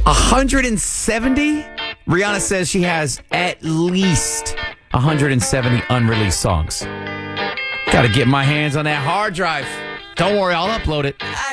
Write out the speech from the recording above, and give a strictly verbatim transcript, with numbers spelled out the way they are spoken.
one hundred seventy? Rihanna says she has at least one hundred seventy unreleased songs. Got to get my hands on that hard drive. Don't worry, I'll upload it.